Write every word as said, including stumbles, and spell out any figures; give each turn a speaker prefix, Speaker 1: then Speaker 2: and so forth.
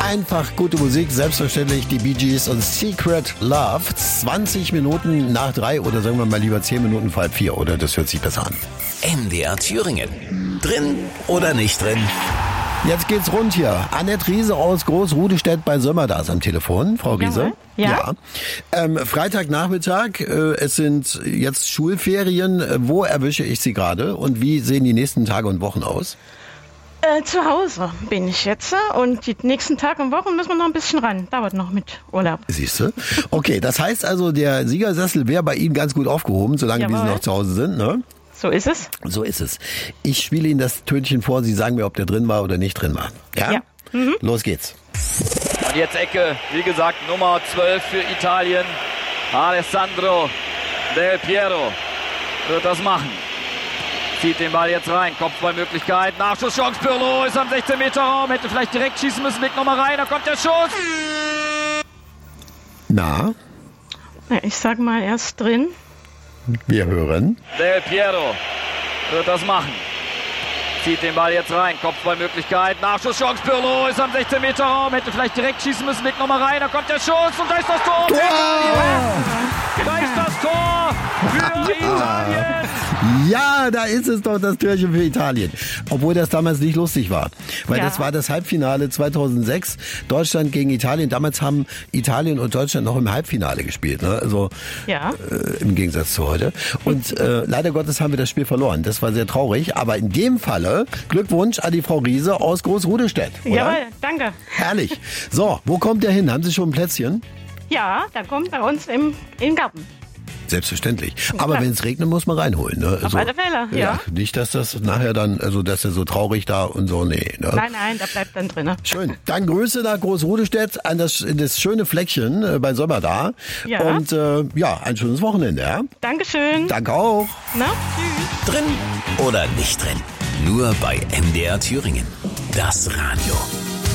Speaker 1: Einfach gute Musik, selbstverständlich die Bee Gees und Secret Love. zwanzig Minuten nach drei oder sagen wir mal lieber zehn Minuten vor halb vier, oder? Das hört sich besser an.
Speaker 2: M D R Thüringen. Drin oder nicht drin?
Speaker 1: Jetzt geht's rund hier. Annette Riese aus Großrudestedt bei Sömmerdas am Telefon. Frau Riese?
Speaker 3: Ja.
Speaker 1: ja. Ähm, Freitagnachmittag, äh, es sind jetzt Schulferien. Wo erwische ich Sie gerade und wie sehen die nächsten Tage und Wochen aus?
Speaker 3: Äh, zu Hause bin ich jetzt und die nächsten Tage und Wochen müssen wir noch ein bisschen ran. Dauert noch mit Urlaub.
Speaker 1: Siehst du? Okay, das heißt also, der Siegersessel wäre bei Ihnen ganz gut aufgehoben, solange
Speaker 3: Jawohl.
Speaker 1: wie Sie noch zu Hause sind, ne?
Speaker 3: So ist es.
Speaker 1: So ist es. Ich spiele Ihnen das Tönchen vor, Sie sagen mir, ob der drin war oder nicht drin war. Ja?
Speaker 3: Ja. Mhm.
Speaker 1: Los geht's.
Speaker 4: Und jetzt Ecke, wie gesagt, Nummer zwölf für Italien. Alessandro Del Piero wird das machen. Zieht den Ball jetzt rein, Kopfballmöglichkeit, Nachschusschance, Pirlo ist am sechzehn Meter Raum, hätte vielleicht direkt schießen müssen, Blick nochmal rein, da kommt der Schuss.
Speaker 1: Na,
Speaker 3: Ja, ich sag mal, er ist drin.
Speaker 1: wir hören.
Speaker 4: Del Piero wird das machen. Zieht den Ball jetzt rein, Kopfballmöglichkeit, Nachschusschance, Pirlo ist am sechzehn Meter Raum, hätte vielleicht direkt schießen müssen, Blick nochmal rein, da kommt der Schuss und da ist das Tor.
Speaker 1: Tor!
Speaker 4: Da ist das Tor für Italien.
Speaker 1: Ja, da ist es doch, das Türchen für Italien. Obwohl das damals nicht lustig war. Weil
Speaker 3: Ja.
Speaker 1: das war das Halbfinale zweitausendsechs, Deutschland gegen Italien. Damals haben Italien und Deutschland noch im Halbfinale gespielt. Ne? Also
Speaker 3: Ja.
Speaker 1: äh, im Gegensatz zu heute. Und äh, leider Gottes haben wir das Spiel verloren. Das war sehr traurig. Aber in dem Falle Glückwunsch an die Frau Riese aus Großrudestedt. Oder?
Speaker 3: Jawohl, danke.
Speaker 1: Herrlich. So, wo kommt der hin? Haben Sie schon ein Plätzchen?
Speaker 3: Ja, da kommt bei uns im, im Garten.
Speaker 1: Selbstverständlich. Aber
Speaker 3: klar.
Speaker 1: wenn es regnet, muss man reinholen. Ne?
Speaker 3: Auf alle Fälle, ja.
Speaker 1: Nicht, dass das nachher dann, also dass er so traurig da und so, nee. Ne?
Speaker 3: Nein, nein, da bleibt dann drin.
Speaker 1: Schön. Dann Grüße nach Großrudestedt an das, in das schöne Fleckchen äh, bei Sömmerda.
Speaker 3: Ja.
Speaker 1: Und äh, ja, ein schönes Wochenende. Ja?
Speaker 3: Dankeschön.
Speaker 1: Danke auch.
Speaker 3: Na, tschüss.
Speaker 2: Drin oder nicht drin? Nur bei M D R Thüringen. Das Radio.